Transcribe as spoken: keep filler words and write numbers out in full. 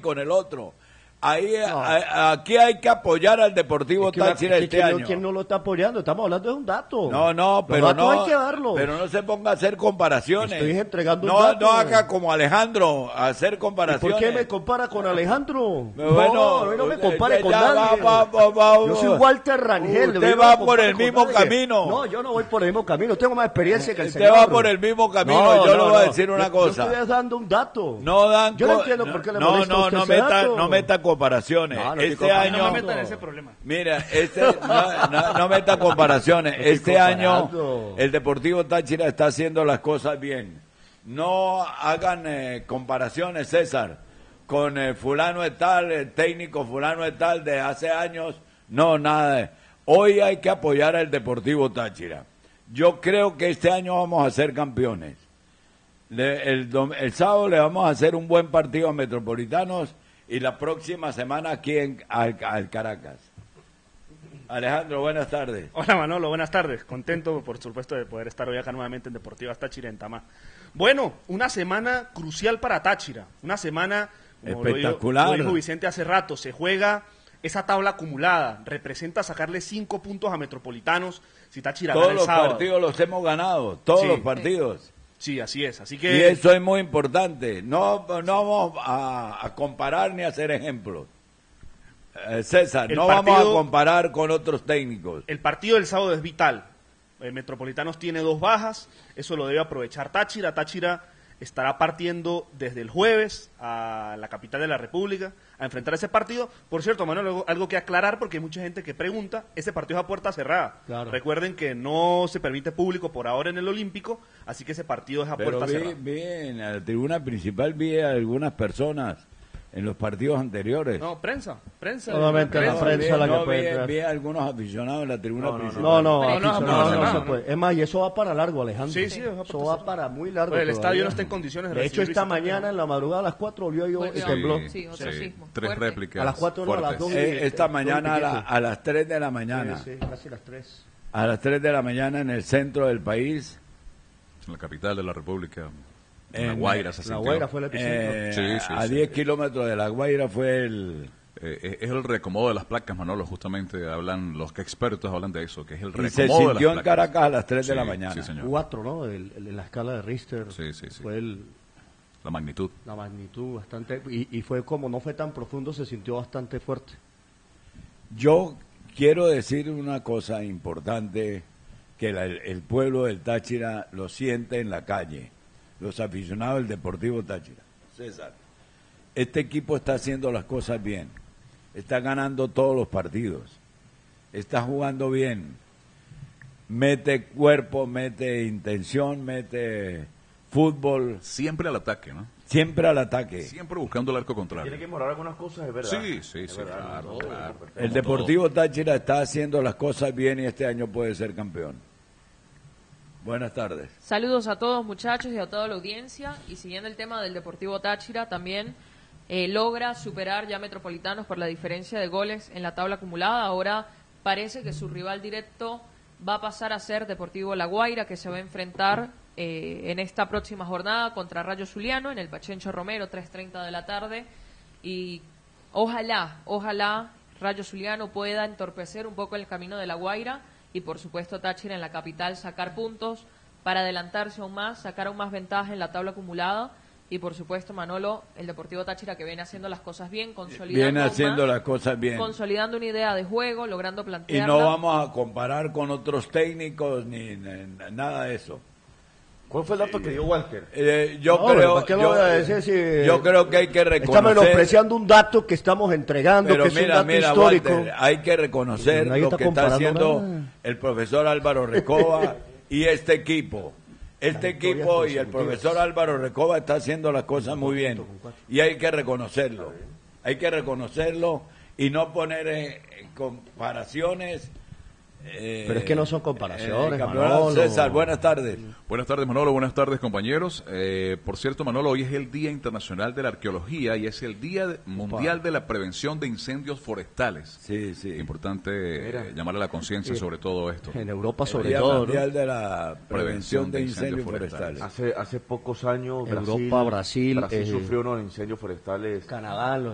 con el otro. Ahí, No. a, aquí hay que apoyar al Deportivo Es que la- Táchira es que este ¿quién no- año. ¿Quién no lo está apoyando? Estamos hablando de un dato. No, no, Los pero datos no, hay que darlos. pero no se ponga a hacer comparaciones. Estoy entregando un no, dato. no haga como Alejandro, a hacer ¿Y comparaciones. por qué me compara con Alejandro? Bueno, no, a mí no me compare ya con va, nadie. va, va, va, Yo soy Walter Rangel. Usted yo no va me por compare el con mismo nadie. camino. No, yo no voy por el mismo camino. Tengo más experiencia que el Usted señor. va por el mismo camino. No, yo no, le voy a no. decir una Yo- cosa. Yo estoy dando un dato. No dan Yo no co- entiendo por qué le no, molesta a no, usted no ese meta, dato. no meta comparaciones. No, no este estoy año, comparando. No me metan en ese problema. mira, este, no, no, no meta comparaciones. Estoy Este año comparando. el Deportivo Táchira está haciendo las cosas bien. No hagan eh, comparaciones, César, con eh, fulano de tal, el técnico fulano de tal de hace años. No, nada. de- Hoy hay que apoyar al Deportivo Táchira. Yo creo que este año vamos a ser campeones. Le- el, dom- el sábado le vamos a hacer un buen partido a Metropolitanos y la próxima semana aquí en al, al Caracas. Alejandro, buenas tardes. Hola Manolo, buenas tardes. Contento, por supuesto, de poder estar hoy acá nuevamente en Deportivas Táchira en Tamá. Bueno, una semana crucial para Táchira. Una semana, como lo dijo- Espectacular. Lo dijo Vicente hace rato, se juega esa tabla acumulada. Representa sacarle cinco puntos a Metropolitanos si Táchira Todos gana el los sábado. partidos los hemos ganado, todos Sí. los partidos. Sí, así es. Así Y que eso es muy importante. No, no vamos a, a comparar ni a hacer ejemplos. Eh, César, El no vamos partido- a comparar con otros técnicos. el partido del sábado es vital. El Metropolitanos tiene dos bajas, eso lo debe aprovechar Táchira. Táchira estará partiendo desde el jueves a la capital de la República a enfrentar ese partido. Por cierto, Manuel, algo, algo que aclarar porque hay mucha gente que pregunta, ese partido es a puerta cerrada. Claro. Recuerden que no se permite público por ahora en el Olímpico, así que ese partido es a Pero puerta vi, cerrada. vi en la tribuna principal vi a algunas personas en los partidos anteriores. No, prensa, prensa. Solamente la prensa. prensa vi, la que no, puede vi- entrar. vi a algunos aficionados en la tribuna No, no, principal. no, no, Pero no, aficionado, no, no, no, se no. puede. Es más, y eso va para largo, Alejandro. Sí, sí, es para eso cerrado. va para muy largo. Pues el todavía. estadio no está en condiciones de De hecho, recibir esta visitantes. mañana, en la madrugada, a las cuatro, volvió yo y Volvió. tembló. Sí, otro sismo. Tres Fuerte. réplicas. A las cuatro, no, a las fuertes. dos. Eh, esta Todo mañana a, la- piquete. a las tres de la mañana, Sí, sí, casi las tres. a las tres de la mañana en el centro del país, En la capital de la República. En La En- Guaira se La sintió. Guaira fue el epicentro. eh, Sí, sí, a sí. diez kilómetros de La Guaira fue el... Eh, es el reacomodo de las placas, Manolo, justamente hablan, los que expertos hablan de eso, que es el Y se reacomodo de sintió las en placas. Caracas a las tres de Sí, la mañana. sí, señor. Cuatro, ¿no? El- el- en la escala de Richter. Sí, sí, sí. Fue el, La magnitud. la magnitud bastante. Y, y fue como no fue tan profundo, se sintió bastante fuerte. Yo quiero decir una cosa importante que la- el, el pueblo del Táchira lo siente en la calle, los aficionados del Deportivo Táchira. César, este equipo está haciendo las cosas bien, está ganando todos los partidos, está jugando bien, mete cuerpo, mete intención, mete fútbol, Siempre al ataque, ¿no? siempre al ataque. Siempre buscando el arco Tiene que contrario. mejorar algunas cosas, es verdad. Sí, sí, Es sí, verdad, claro, no, claro. perfecto. El Como Deportivo Táchira está haciendo las cosas bien y este año puede ser campeón. Buenas tardes. Saludos a todos muchachos y a toda la audiencia. Y siguiendo el tema del Deportivo Táchira, también eh, logra superar ya Metropolitanos por la diferencia de goles en la tabla acumulada. Ahora parece que su rival directo va a pasar a ser Deportivo La Guaira, que se va a enfrentar eh, en esta próxima jornada contra Rayo Zuliano en el Pachencho Romero, tres treinta de la tarde. Y ojalá, ojalá Rayo Zuliano pueda entorpecer un poco el camino de La Guaira y por supuesto Táchira en la capital sacar puntos para adelantarse aún más, sacar aún más ventaja en la tabla acumulada y por supuesto Manolo, el Deportivo Táchira que viene haciendo las cosas bien, consolidando Viene aún haciendo más, las cosas bien. consolidando una idea de juego, logrando Y plantearla. no vamos a comparar con otros técnicos ni, ni- nada de eso. ¿Cuál fue el dato que dio Walter? Eh, yo No, creo, ¿para qué lo yo, voy a decir si- yo creo que hay que Está reconocer. menospreciando un dato que estamos entregando, Pero que es un mira, dato mira, histórico. Walter, hay que reconocer Nadie lo está que está comparando haciendo nada. el profesor Álvaro Recoba y este equipo. Este victorias equipo y el consecutivas. profesor Álvaro Recoba está haciendo las cosas muy bien y hay que reconocerlo. Hay que reconocerlo y no poner eh, comparaciones. eh, Pero es que no son comparaciones, en el campeonato. Manolo. César, buenas tardes. Buenas tardes, Manolo. Buenas tardes, compañeros. Eh, por cierto, Manolo, hoy es el Día Internacional de la Arqueología y es el Día de- Mundial de la Prevención de Incendios Forestales. Sí, sí. Importante eh, llamar a la conciencia sobre todo esto. En Europa El sobre Día todo, ¿no? Mundial de la Prevención Prevención de de Incendios Incendios Forestales. Forestales. Hace, hace pocos años Europa, Brasil, Brasil eh, sufrió unos incendios forestales Canadá, los